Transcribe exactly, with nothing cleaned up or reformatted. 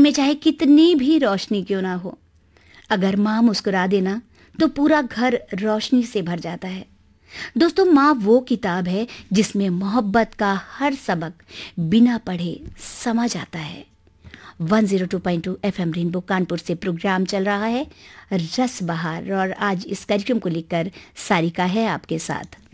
में चाहे कितनी भी रोशनी क्यों ना हो, अगर माँ मुस्कुरा देना तो पूरा घर रोशनी से भर जाता है। दोस्तों, माँ वो किताब है जिसमें मोहब्बत का हर सबक बिना पढ़े समझ आता है। One zero two point two FM rainbow Kanpur से प्रोग्राम चल रहा है रस बहार, और आज इस कार्यक्रम को लेकर सारिका है आपके साथ।